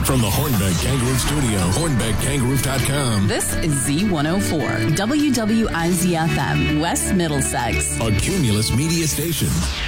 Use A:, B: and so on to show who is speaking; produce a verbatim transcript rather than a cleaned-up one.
A: From the Hornbeck Kangaroo Studio, hornbeck kangaroo dot com.
B: This is Z one oh four, W W I Z F M, West Middlesex.
A: A Cumulus Media Station.